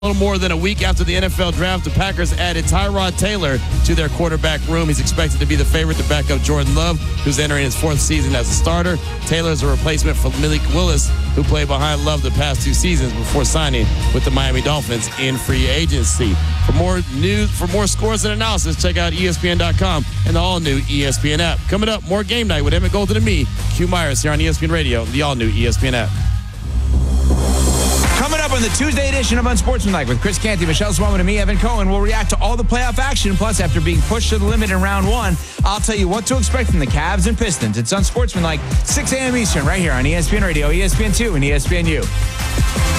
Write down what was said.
A little more than a week after the NFL draft, the Packers added Tyrod Taylor to their quarterback room. He's expected to be the favorite to back up Jordan Love, who's entering his fourth season as a starter. Taylor is a replacement for Malik Willis, who played behind Love the past 2 seasons before signing with the Miami Dolphins in free agency. For more news, for more scores and analysis, check out ESPN.com and the all-new ESPN app. Coming up, more Game Night with Emmett Golden and me, Q Myers, here on ESPN Radio, the all-new ESPN app. Coming up on the Tuesday edition of Unsportsmanlike with Chris Canty, Michelle Swanman, and me, Evan Cohen, we'll react to all the playoff action. Plus, after being pushed to the limit in round 1, I'll tell you what to expect from the Cavs and Pistons. It's Unsportsmanlike, 6 a.m. Eastern, right here on ESPN Radio, ESPN2, and ESPNU.